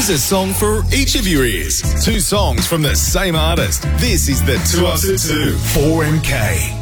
Here's a song for each of your ears. 2 songs from the same artist. This is the 2 After 2 4MK.